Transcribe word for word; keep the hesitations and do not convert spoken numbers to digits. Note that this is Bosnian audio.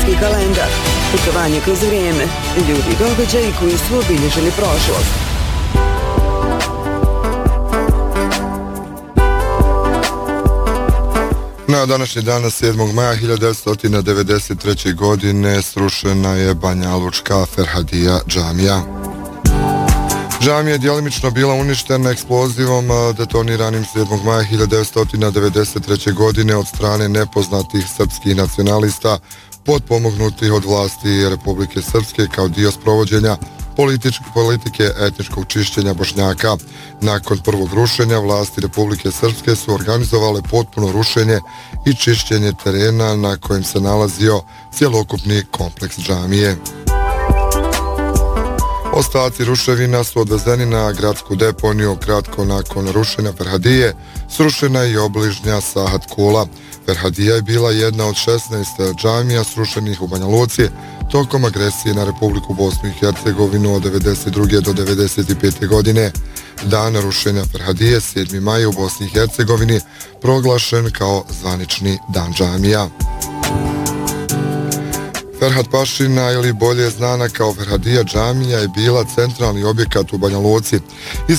Istorijski kalendar. Putovanje kroz vrijeme. Ljudi i događaji koji su obilježili prošlost. Na današnji dan, sedmog maja hiljadu devetsto devedeset treće. godine, srušena je banjalučka Ferhadija džamija. Džamija je djelimično bila uništena eksplozivom detoniranim sedmog maja hiljadu devetsto devedeset treće. godine od strane nepoznatih srpskih nacionalista potpomognutih od vlasti Republike Srpske kao dio sprovođenja politike etničkog čišćenja Bošnjaka. Nakon prvog rušenja, vlasti Republike Srpske su organizovale potpuno rušenje i čišćenje terena na kojem se nalazio cjelokupni kompleks džamije. Ostaci ruševina su odvezeni na gradsku deponiju. Kratko nakon rušenja Ferhadije, srušena je i obližnja Sahat Kula. Ferhadija je bila jedna od šesnaest džamija srušenih u Banja Luci tokom agresije na Republiku Bosnu i Hercegovinu od devedeset druge do devedeset pete. godine. Dan rušenja Ferhadije, sedmi maj u Bosni i Hercegovini, proglašen kao zvanični dan džamija. Ferhat Pašina, ili bolje znana kao Ferhadija džamija, je bila centralni objekat u Banja Luci.